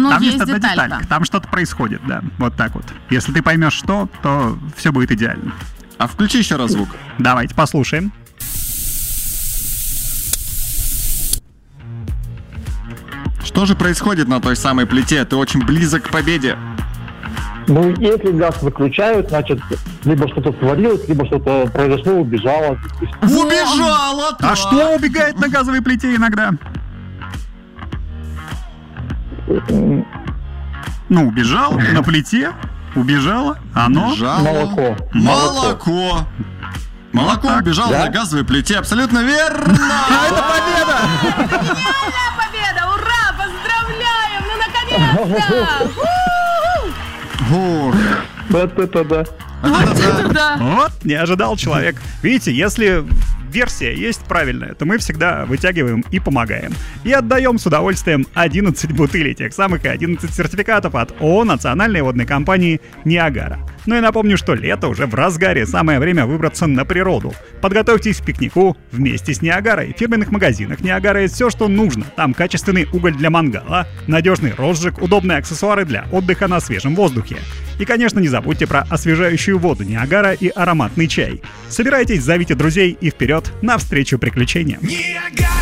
Но там есть одна деталька. деталька. Там что-то происходит, да. Вот так вот. Если ты поймешь что, то все будет идеально. А включи еще раз звук. Давайте послушаем. Что же происходит на той самой плите? Ты очень близок к победе. Ну, если газ выключают, значит, либо что-то творилось, либо что-то произошло, убежало. Убежала! А что убегает на газовой плите иногда? Ну, убежал на плите, убежало, оно... Убежало. Молоко. Молоко. Молоко так, убежало да? на газовой плите. Абсолютно верно! Это победа! Гениальная победа! Ура! Поздравляем! Ну, наконец-то! Ух. Вот это да. Вот да. Вот, не ожидал человек. Видите, если версия есть правильная, то мы всегда вытягиваем и помогаем. И отдаем с удовольствием 11 бутылей, тех самых и 11 сертификатов от ООО национальной водной компании «Ниагара». Ну и напомню, что лето уже в разгаре, самое время выбраться на природу. Подготовьтесь к пикнику вместе с «Ниагарой». В фирменных магазинах «Ниагара» есть все, что нужно. Там качественный уголь для мангала, надежный розжиг, удобные аксессуары для отдыха на свежем воздухе. И, конечно, не забудьте про освежающую воду «Ниагара» и ароматный чай. Собирайтесь, зовите друзей и вперед навстречу приключениям.